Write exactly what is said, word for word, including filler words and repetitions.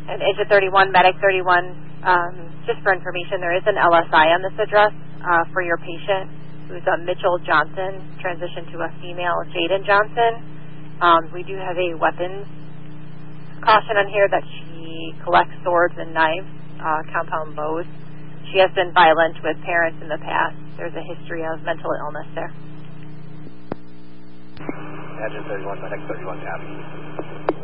And Agent thirty-one, Medic thirty-one, um, just for information, there is an L S I on this address uh, for your patient, who's a Mitchell Johnson, transitioned to a female, Jaden Johnson. Um, we do have a weapons caution on here that she collects swords and knives, uh, compound bows. She has been violent with parents in the past. There's a history of mental illness there. Agent thirty-one, Medic thirty-one, copy.